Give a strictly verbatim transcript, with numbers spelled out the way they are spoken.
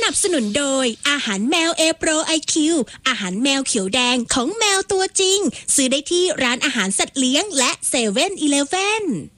นับสนุนโดยอาหารแมว A Pro ไอ คิว อาหารแมวเขียวแดงของแมวตัวจริงซื้อได้ที่ร้านอาหารสัตว์เลี้ยงและเซเว่นอีเลฟเว่น